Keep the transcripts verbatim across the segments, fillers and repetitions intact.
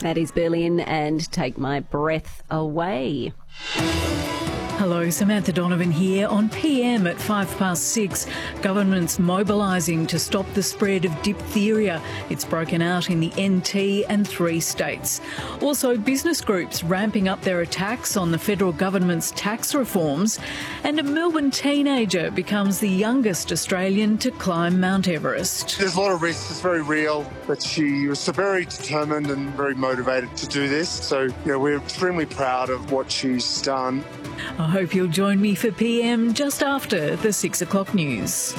That is Berlin and Take My Breath Away. Hello, Samantha Donovan here. On P M at five past six, government's mobilising to stop the spread of diphtheria. It's broken out in the N T and three states. Also, business groups ramping up their attacks on the federal government's tax reforms. And a Melbourne teenager becomes the youngest Australian to climb Mount Everest. There's a lot of risks. It's very real, but she was so very determined and very motivated to do this. So, you know, we're extremely proud of what she's done. I hope you'll join me for P M just after the six o'clock news.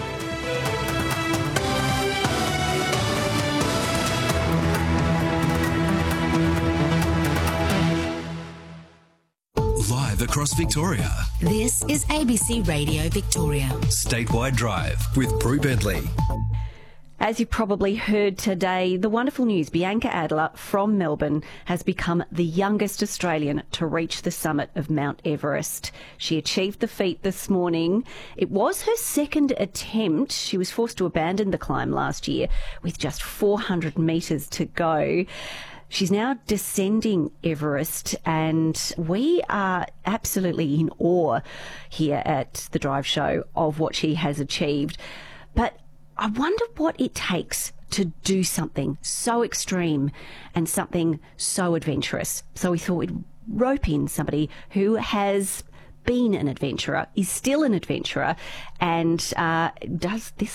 Live across Victoria. This is A B C Radio Victoria. Statewide Drive with Prue Bentley. As you probably heard today, the wonderful news, Bianca Adler from Melbourne has become the youngest Australian to reach the summit of Mount Everest. She achieved the feat this morning. It was her second attempt. She was forced to abandon the climb last year with just four hundred metres to go. She's now descending Everest, and we are absolutely in awe here at the Drive Show of what she has achieved. But I wonder what it takes to do something so extreme and something so adventurous. So we thought we'd rope in somebody who has been an adventurer, is still an adventurer, and uh, does this